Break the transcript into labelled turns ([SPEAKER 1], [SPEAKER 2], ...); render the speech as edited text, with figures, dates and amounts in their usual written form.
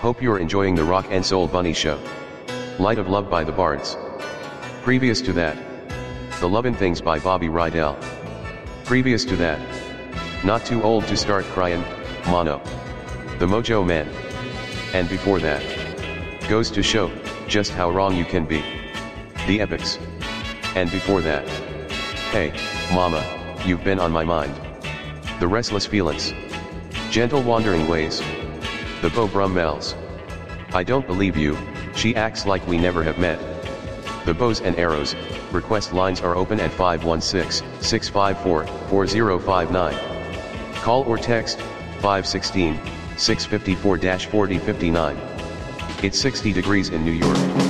[SPEAKER 1] Hope you're enjoying the Rock and Soul Bunny Show. Light of Love by the Bards. Previous to that, The Lovin' Things by Bobby Rydell. Previous to that, Not Too Old to Start Cryin', Mono. The Mojo Men. And before that, Goes to Show, Just How Wrong You Can Be. The Epics. And before that, Hey, Mama, You've Been on My Mind. The Restless Feelings. Gentle Wandering Ways. The Beau Brummels. I Don't Believe You, She Acts Like We Never Have Met. The Bows and Arrows. Request lines are open at 516-654-4059. Call or text 516-654-4059. It's 60 degrees in New York.